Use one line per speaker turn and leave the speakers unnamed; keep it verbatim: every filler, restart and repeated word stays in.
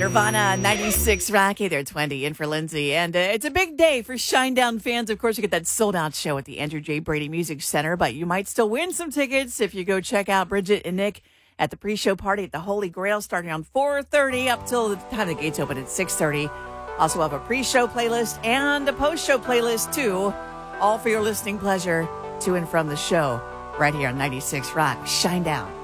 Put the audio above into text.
Nirvana, ninety-six Rock. Hey there, twenty, in for Lindsay. And uh, it's a big day for Shinedown fans. Of course, you get that sold-out show at the Andrew J. Brady Music Center, but you might still win some tickets if you go check out Bridget and Nick at the pre-show party at the Holy Grail starting on four thirty up till the time the gates open at six thirty. Also have a pre-show playlist and a post-show playlist, too, all for your listening pleasure to and from the show right here on ninety-six Rock. Shinedown.